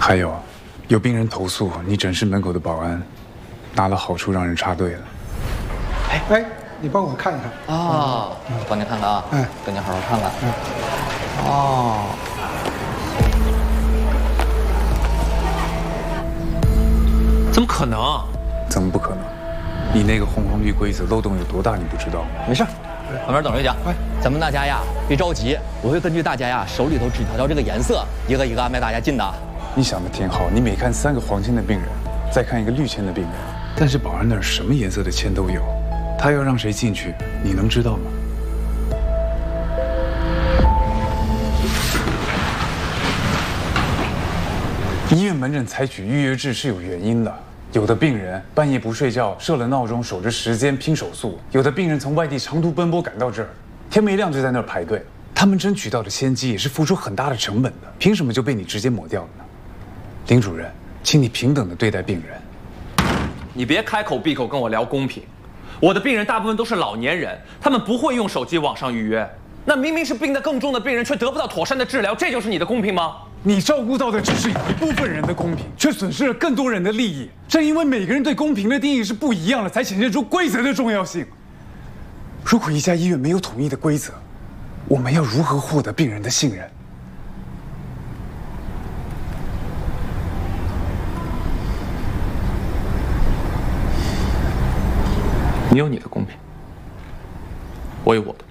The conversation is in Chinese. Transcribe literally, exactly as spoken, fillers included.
还有，有病人投诉你诊室门口的保安拿了好处让人插队了。 哎哎，你帮我看一看啊，帮您看看啊， 哎， 跟您好好看看。 嗯， 哦。 怎么可能？ 怎么不可能？你那个红黄绿规则漏洞有多大，你不知道吗？ 没事，旁边等着一下。 哎， 咱们大家呀，别着急，我会根据大家呀手里头纸条条这个颜色，一个一个安排大家进的。 你想的挺好，你每看三个黄签的病人，再看一个绿签的病人，但是保安那儿什么颜色的签都有，他要让谁进去，你能知道吗？ 医院门诊采取预约制是有原因的。有的病人半夜不睡觉，设了闹钟，守着时间拼手速；有的病人从外地长途奔波赶到这儿，天没亮就在那儿排队。他们争取到的先机也是付出很大的成本的，凭什么就被你直接抹掉了呢？林主任，请你平等的对待病人。 你别开口闭口跟我聊公平。我的病人大部分都是老年人，他们不会用手机网上预约。那明明是病得更重的病人，却得不到妥善的治疗，这就是你的公平吗？ 你照顾到的只是一部分人的公平，却损失了更多人的利益。正因为每个人对公平的定义是不一样的，才显现出规则的重要性。如果一家医院没有统一的规则，我们要如何获得病人的信任？ 你有你的公平，我有我的。